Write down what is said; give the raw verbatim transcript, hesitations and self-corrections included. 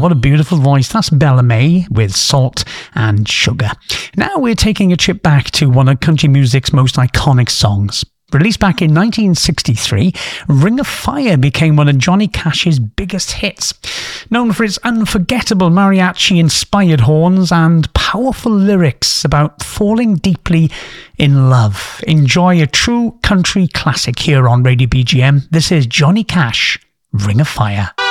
what a beautiful voice. That's Bella May with Salt and Sugar. Now we're taking a trip back to one of country music's most iconic songs. Released back in nineteen sixty-three, Ring of Fire became one of Johnny Cash's biggest hits. Known for its unforgettable mariachi-inspired horns and powerful lyrics about falling deeply in love. Enjoy a true country classic here on Radio B G M. This is Johnny Cash, Ring of Fire.